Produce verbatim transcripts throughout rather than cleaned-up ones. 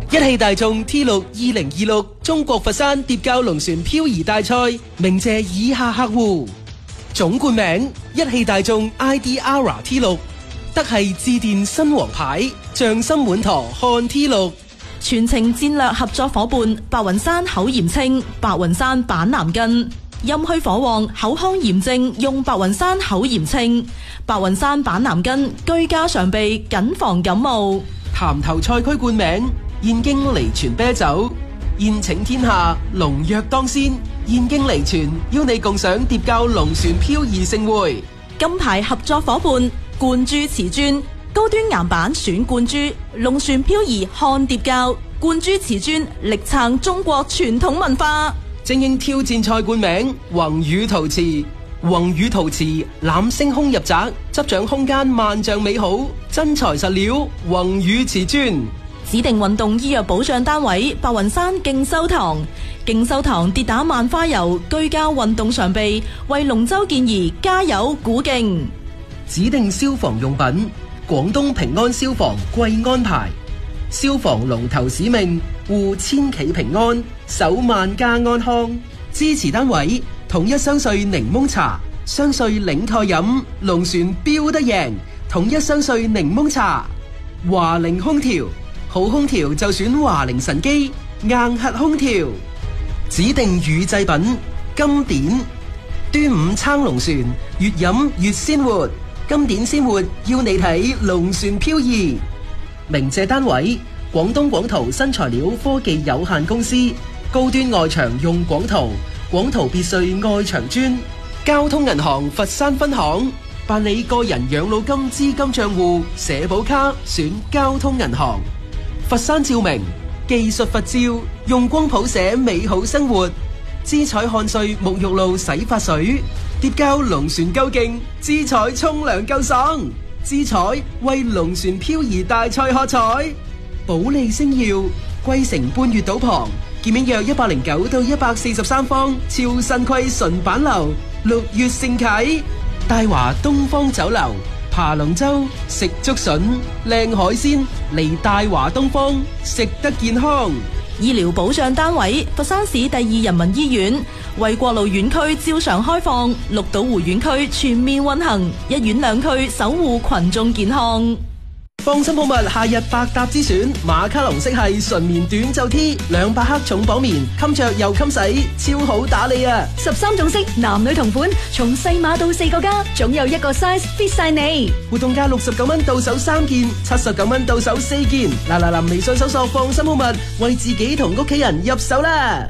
一汽大眾 T 六二零二六中國佛山蝶膠龍船漂移大賽鳴謝以下客戶：總冠名一汽大眾 I D R T 六，德系致電新王牌，匠心滿堂漢 T 六。 全程戰略合作伙伴白雲山口炎清，白雲山板藍根，陰虛火旺口腔炎症用白雲山口炎清，白雲山板藍根居家常備謹防感冒。 潭頭賽區冠名燕京離泉啤酒，宴請天下龍躍當先，燕京離泉邀你共賞蝶膠龍船漂移盛會。 金牌合作伙伴冠珠瓷磚，高端岩板選冠珠，龍船漂移看蝶膠，冠珠瓷磚力撐中國傳統文化。 精英挑戰賽冠名宏宇陶瓷，宏宇陶瓷攬星空入宅，執掌空間萬丈美好，真材實料宏宇瓷磚。 指定運動醫藥保障單位白雲山勁修堂，勁修堂跌打萬花油居家運動常備，為龍舟健兒加油鼓勁。 指定消防用品廣東平安消防貴安牌，消防龍頭使命護千企平安，守萬家安康。支持單位統一雙穗檸檬茶，雙穗領台飲，龍船標得贏。統一雙穗檸檬茶。華菱空調，好空調就選華菱神機硬核空調。指定乳製品金典，端午撐龍船，越飲越鮮活。金典鮮活要你睇龍船漂移。鳴謝單位廣東廣圖新材料科技有限公司，高端外牆用廣圖，廣圖別墅外牆磚。交通銀行佛山分行，辦理個人養老金資金賬戶社保卡選交通銀行。佛山照明技術佛照，用光譜寫美好生活。姿彩漢萃沐浴露洗髮水，蝶膠龍船夠勁，姿彩沖涼夠爽。姿彩為龍船漂移大賽喝彩。保利星耀貴城半月島旁，建面約一百零九到一百四十三方，超新規純板樓，六月盛啟。大華東方酒樓爬龍舟食竹筍，靚海鮮嚟大華東方，食得健康。 醫療保障單位佛山市第二人民醫院，為國路院區照常開放，綠島湖院區全面運行，一院兩區守護群眾健康。 放心好物夏日百搭之選，馬卡龍色系純棉短袖 T， 兩百克重綁棉，襟着又襟洗，超好打理啊！ 十三種色，男女同款，從細碼到四個加，總有一個 size fit 晒你。 活動價六十九蚊到手三件，七十九蚊到手四件。嗱嗱嗱，微信搜索放心好物，為自己同屋企人入手啦！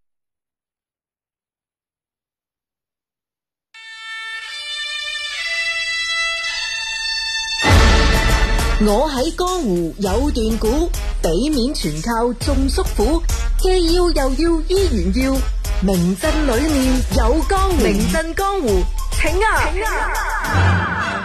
我喺江湖有段古，俾面全靠眾叔父，既要又要依然要，名震裏面有江湖，名震江湖，請啊！請啊！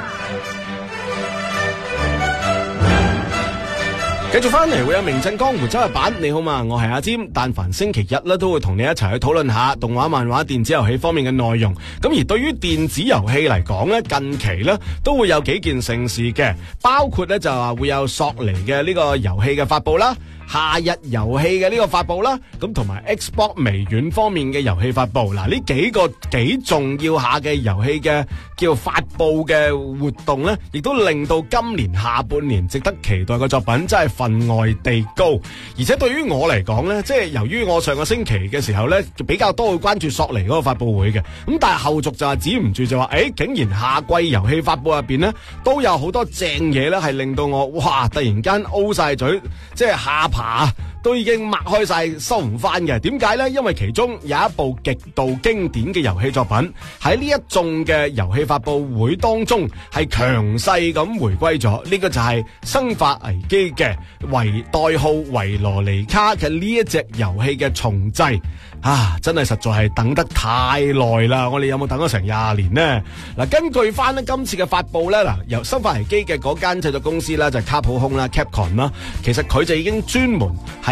繼續翻嚟會有名震江湖周日版，你好嘛？我係阿尖，但凡星期一咧都會同你一齊去討論下動畫、漫畫、電子遊戲方面嘅內容。咁而對於電子遊戲嚟講咧，近期咧都會有幾件盛事嘅，包括咧就話會有索尼嘅呢個遊戲嘅發佈啦。夏日遊戲嘅呢個發佈啦，咁同埋 Xbox 微軟方面嘅遊戲發佈，嗱呢幾個幾重要下嘅遊戲嘅叫發佈嘅活動呢，亦都令到今年下半年值得期待嘅作品真係分外地高。而且對於我嚟講呢，即係由於我上個星期嘅時候呢，比較多會關注索尼嗰個發佈會嘅，咁但係後續就係止唔住就話，誒竟然夏季遊戲發佈入邊呢，都有好多正嘢呢，係令到我哇突然間 O 晒嘴，即係下爬都已經擘開晒收唔翻嘅。點解呢？因為其中有一部極度經典嘅遊戲作品喺呢一眾嘅遊戲發佈會當中係強勢咁回歸咗，呢、這個就係生化危機嘅維代號維羅妮卡嘅呢一隻遊戲嘅重製啊！真係實在係等得太耐啦！我哋有冇等咗成廿年呢？嗱，根據翻呢今次嘅發佈呢，嗱由生化危機嘅嗰間製作公司呢，就係、是、卡普空啦 Capcom 啦，其實佢就已經專門係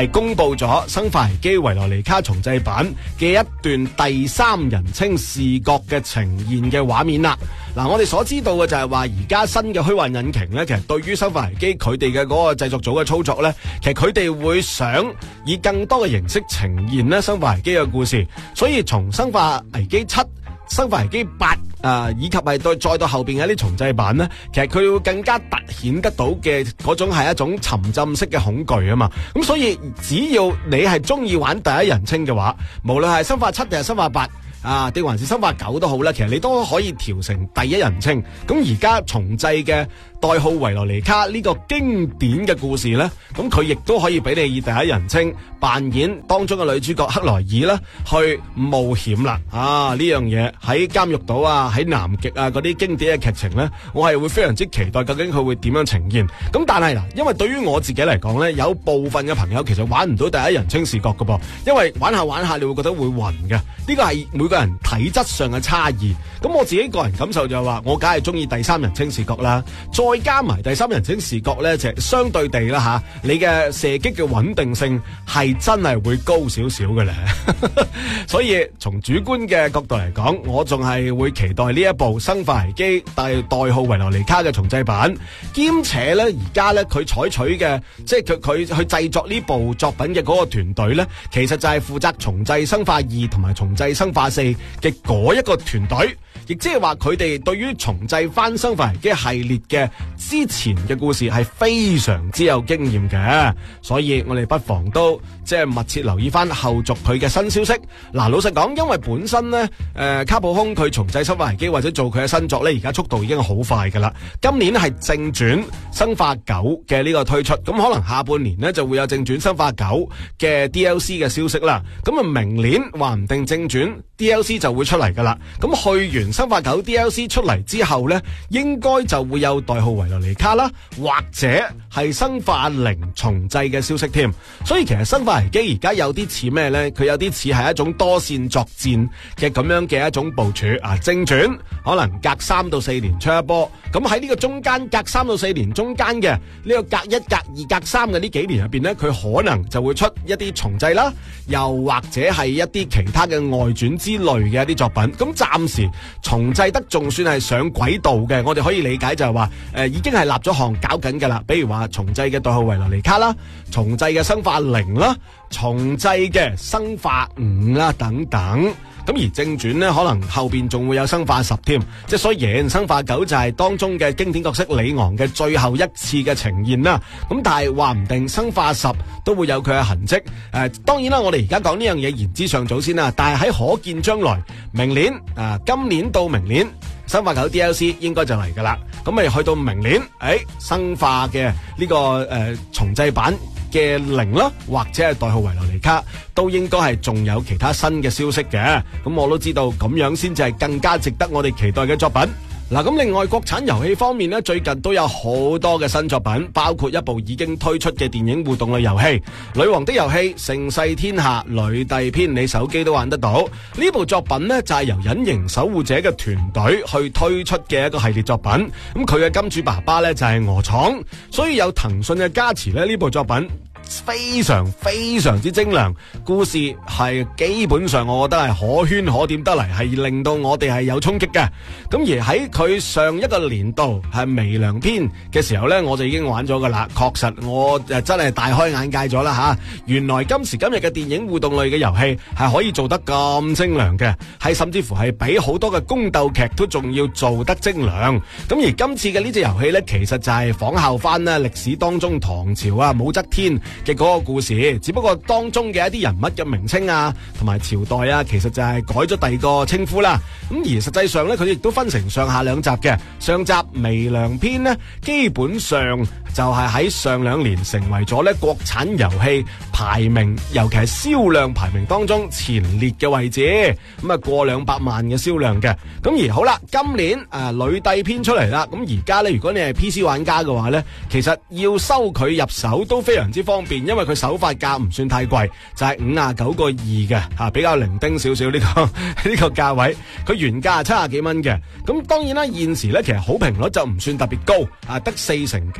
係公布咗《生化危機維羅妮卡》重製版嘅一段第三人稱視覺嘅呈現嘅畫面啦。嗱，我哋所知道嘅就係話，而家新嘅虛幻引擎咧，其實對於《生化危機》佢哋嘅嗰個製作組嘅操作咧，其實佢哋會想以更多嘅形式呈現咧《生化危機》嘅故事，所以從《生化危機七》、《生化危機八》啊，以及係對再到後邊嘅一啲重製版咧，其實佢會更加凸顯得到嘅嗰種係一種沉浸式嘅恐懼啊嘛。咁所以只要你係中意玩第一人稱嘅話，無論係生化七定係生化八啊，定還是生化九都好啦，其實你都可以調成第一人稱。咁而家重製嘅代號維羅妮卡呢個經典嘅故事呢，咁佢亦都可以俾你以第一人稱扮演當中嘅女主角克萊爾啦，去冒險啦。啊，呢樣嘢喺監獄島啊，喺南極啊嗰啲經典嘅劇情呢，我係會非常之期待究竟佢會點樣呈現。咁但係嗱，因為對於我自己嚟講呢，有部分嘅朋友其實玩唔到第一人稱視覺㗎噃，因為玩下玩下你會覺得會暈嘅。呢個係每個人體質上嘅差異。咁我自己個人感受就係話，我梗係中意第三人稱視覺啦。再加埋第三人稱視覺呢，就係相對地啦吓，你嘅射擊嘅穩定性係真係會高少少嘅咧。所以從主觀嘅角度嚟講，我仲係會期待呢一部《生化危機》代代號維羅妮卡嘅重製版，兼且呢，而家呢，佢採取嘅即係佢佢去製作呢部作品嘅嗰個團隊呢，其實就係負責重製《生化二》同埋重製《生化四》嘅嗰一個團隊。亦即係話佢哋對於重製翻《生化危機》系列嘅之前嘅故事係非常之有經驗嘅，所以我哋不妨都即係密切留意翻後續佢嘅新消息。嗱，老實講，因為本身呢，誒、呃、卡普空佢重製《生化危機》或者做佢嘅新作呢，而家速度已經好快噶啦。今年係正傳《生化九》嘅呢個推出，咁可能下半年呢就會有正傳《生化九》嘅 D L C 嘅消息啦。咁啊，明年話唔定正傳 D L C 就會出嚟噶啦。咁去完生化九 D L C 出嚟之後呢，應該就會有代號維羅妮卡啦，或者係生化零重製嘅消息添。所以其實生化危機而家有啲似咩呢？佢有啲似係一種多線作戰嘅咁樣嘅一種部署啊。正傳可能隔三到四年出一波，咁喺呢個中間隔三到四年中間嘅呢個隔一、隔二、隔三嘅呢幾年入邊呢，佢可能就會出一啲重製啦，又或者係一啲其他嘅外傳之類嘅一啲作品。咁暫時重製得仲算係上軌道嘅，我哋可以理解就係話誒已經係立咗項搞緊㗎啦。比如話重製嘅代號維羅妮卡啦，重製嘅生化零啦，重製嘅生化五啦等等。咁而正傳呢，可能後邊仲會有生化十添，即係所以生化九就係當中嘅經典角色李昂嘅最後一次嘅呈現啦。咁但係話唔定生化十都會有佢嘅痕跡。誒、呃，當然啦，我哋而家講呢樣嘢言之尚早先啦。但係喺可見將來，明年啊、呃，今年到明年，生化九 D L C 應該就嚟噶啦。咁咪去到明年，誒、哎，生化嘅呢、這個誒、呃、重製版嘅零啦，或者係代號維羅妮卡，都應該係仲有其他新嘅消息嘅。咁我都知道咁樣先至係更加值得我哋期待嘅作品。嗱，咁另外國產遊戲方面呢，最近都有好多嘅新作品，包括一部已經推出嘅電影互動類遊戲《女王的遊戲》、《盛世天下》、《女帝篇》，你手機都玩得到。呢部作品呢，就係由隱形守護者嘅團隊去推出嘅一個系列作品。咁佢嘅金主爸爸呢，就係鵝廠，所以有騰訊嘅加持呢，呢部作品非常非常之精良，故事係基本上我覺得係可圈可點得嚟，係令到我哋係有衝擊嘅。咁而喺佢上一個年度係微涼篇嘅時候呢，我就已經玩咗噶啦。確實我誒真係大開眼界咗啦吓！原來今時今日嘅電影互動類嘅遊戲係可以做得咁精良嘅，係甚至乎係比好多嘅宮鬥劇都仲要做得精良。咁而今次嘅呢隻遊戲呢，其實就係仿效翻咧歷史當中唐朝啊武則天嘅嗰個故事，只不過當中嘅一啲人物嘅名稱啊，同埋朝代啊，其實就係改咗第二個稱呼啦。咁而實際上呢，佢亦都分成上下兩集嘅。上集微涼篇呢，基本上就係喺上兩年成為咗呢國產遊戲排名，尤其係銷量排名當中前列嘅位置。咁啊過兩百萬嘅銷量嘅。咁而好啦，今年啊女帝篇出嚟啦。咁而家呢，如果你係 P C 玩家嘅話呢，其實要收佢入手都非常之方便。因為佢首發價唔算太貴，就係五啊九個二嘅吓，比較零丁少少呢個呢個價位。佢原價係七啊幾蚊嘅。咁當然啦，現時咧其實好評率就唔算特別高，啊得四成幾嘅啫。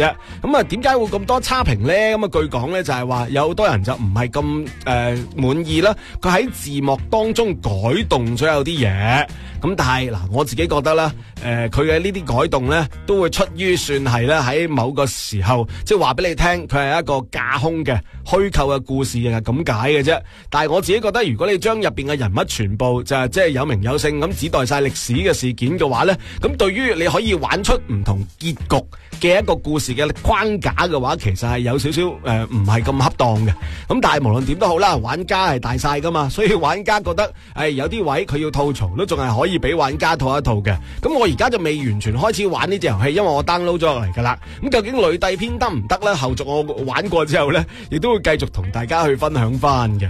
啫。咁啊，點解會咁多差評咧？咁啊，據講咧就係話有好多人就唔係咁誒滿意啦。佢喺字幕當中改動咗有啲嘢，咁但係嗱，我自己覺得啦，誒佢嘅呢啲改動咧都會出於算係咧喺某個時候，即係話俾你聽，佢係一個架空嘅虛構嘅故事係咁解嘅啫。但係我自己覺得，如果你將入邊嘅人物全部就係即係有名有姓咁指代晒歷史嘅事件嘅話咧，咁對於你可以玩出唔同結局嘅一個故事嘅框架嘅話，其實係有少少誒唔係咁恰當嘅。咁但係無論點都好啦，玩家係大晒噶嘛，所以玩家覺得誒、哎、有啲位佢要吐槽都仲係可以俾玩家吐一吐嘅。咁我而家就未完全開始玩呢隻遊戲，因為我 download 咗落嚟噶啦。咁究竟女帝篇得唔得咧？後續我玩過之後咧，亦都會繼續同大家去分享翻嘅。